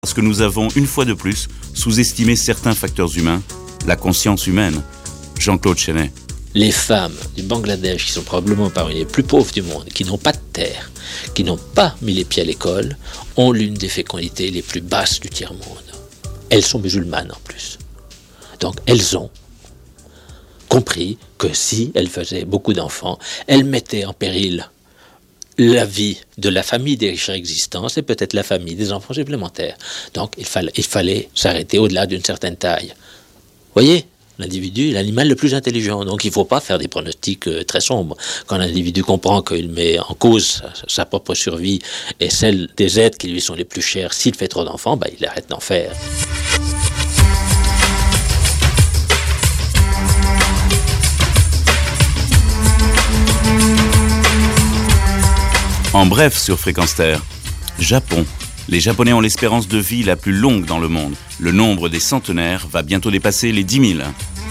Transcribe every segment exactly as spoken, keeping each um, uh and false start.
Parce que nous avons, une fois de plus, sous-estimé certains facteurs humains, la conscience humaine. Jean-Claude Chenet. Les femmes du Bangladesh, qui sont probablement parmi les plus pauvres du monde, qui n'ont pas de terre, qui n'ont pas mis les pieds à l'école, ont l'une des fécondités les plus basses du tiers-monde. Elles sont musulmanes en plus. Donc elles ont compris que si elles faisaient beaucoup d'enfants, elles mettaient en péril la vie de la famille des riches existants et peut-être la famille des enfants supplémentaires. Donc il fallait, il fallait s'arrêter au-delà d'une certaine taille. Vous voyez ? L'individu est l'animal le plus intelligent, donc il ne faut pas faire des pronostics euh, très sombres. Quand l'individu comprend qu'il met en cause sa, sa propre survie et celle des êtres qui lui sont les plus chers, s'il fait trop d'enfants, bah, il arrête d'en faire. En bref, sur Fréquence Terre, Japon. Les Japonais ont l'espérance de vie la plus longue dans le monde. Le nombre des centenaires va bientôt dépasser les dix mille.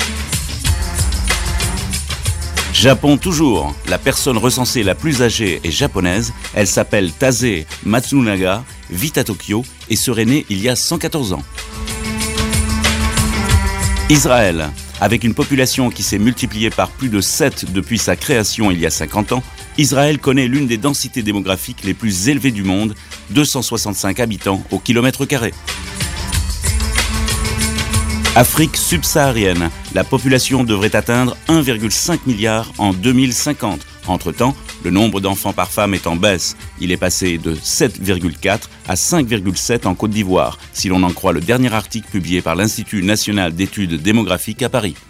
Japon toujours. La personne recensée la plus âgée est japonaise. Elle s'appelle Taze Matsunaga, vit à Tokyo et serait née il y a cent quatorze ans. Israël. Avec une population qui s'est multipliée par plus de sept depuis sa création il y a cinquante ans, Israël connaît l'une des densités démographiques les plus élevées du monde, deux cent soixante-cinq habitants au kilomètre carré. Afrique subsaharienne, la population devrait atteindre un virgule cinq milliard en deux mille cinquante. Entre-temps, le nombre d'enfants par femme est en baisse. Il est passé de sept virgule quatre à cinq virgule sept en Côte d'Ivoire, si l'on en croit le dernier article publié par l'Institut national d'études démographiques à Paris.